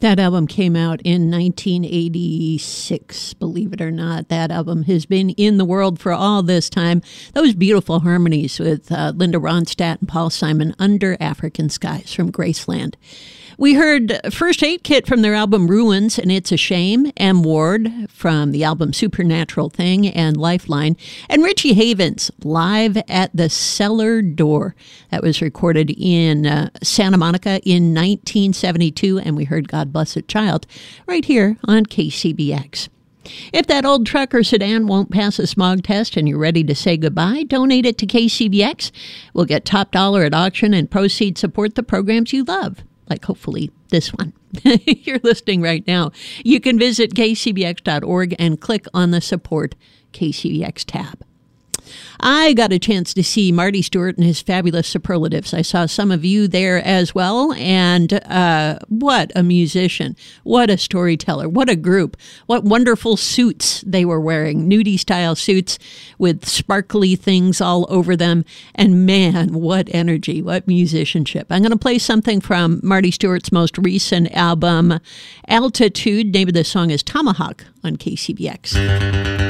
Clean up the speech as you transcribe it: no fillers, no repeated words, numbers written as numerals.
That album came out in 1986, believe it or not. That album has been in the world for all this time. Those beautiful harmonies with Linda Ronstadt and Paul Simon, Under African Skies from Graceland. We heard First Aid Kit from their album Ruins and It's a Shame, M. Ward from the album Supernatural Thing and Lifeline, and Richie Havens, Live at the Cellar Door. That was recorded in Santa Monica in 1972, and we heard God Bless a Child right here on KCBX. If that old truck or sedan won't pass a smog test and you're ready to say goodbye, donate it to KCBX. We'll get top dollar at auction and proceeds support the programs you love, like hopefully this one you're listening right now. You can visit kcbx.org and click on the Support KCBX tab. I got a chance to see Marty Stuart and his fabulous superlatives. I saw some of you there as well, and what a musician, what a storyteller, what a group, what wonderful suits they were wearing, nudie-style suits with sparkly things all over them, and man, what energy, what musicianship. I'm going to play something from Marty Stuart's most recent album, Altitude. Name of the song is Tomahawk on KCBX.